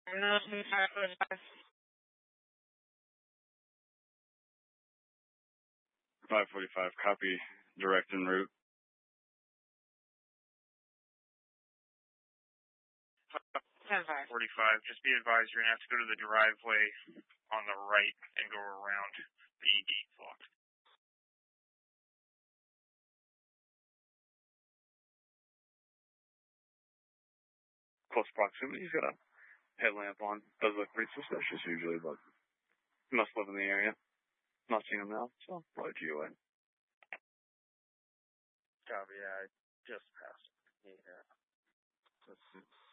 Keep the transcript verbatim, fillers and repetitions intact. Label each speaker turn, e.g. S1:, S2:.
S1: five forty-five, copy, direct en route.
S2: five forty-five, just be advised you're going to have to go to the driveway on the right and go around the gate block.
S1: Close proximity, he's got a headlamp on. Does look pretty suspicious usually, but he must live in the area. Not seeing him now, so probably G O A.
S2: Copy, yeah, I just passed. Yeah. Let's see.